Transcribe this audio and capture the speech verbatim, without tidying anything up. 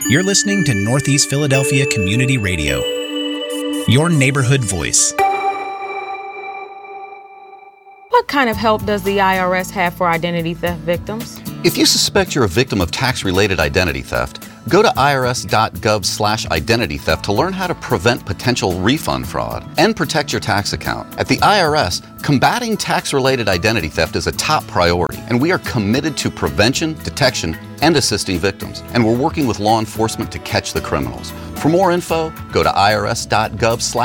You're listening to Northeast Philadelphia Community Radio, your neighborhood voice. What kind of help does the I R S have for identity theft victims? If you suspect you're a victim of tax-related identity theft, go to I R S dot gov slash identity theft to learn how to prevent potential refund fraud and protect your tax account. At the I R S, combating tax-related identity theft is a top priority, and we are committed to prevention, detection, and assisting victims. And we're working with law enforcement to catch the criminals. For more info, go to I R S dot gov slash